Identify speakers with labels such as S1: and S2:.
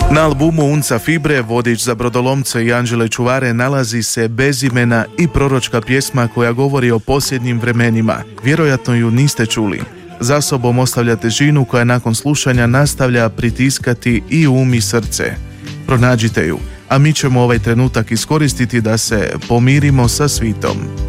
S1: Na albumu Unca Fibre, vodič za brodolomce i anđele čuvare, nalazi se bezimena i proročka pjesma koja govori o posljednjim vremenima. Vjerojatno ju niste čuli. Za sobom ostavlja težinu koja nakon slušanja nastavlja pritiskati i um i srce. Pronađite ju, a mi ćemo ovaj trenutak iskoristiti da se pomirimo sa svitom.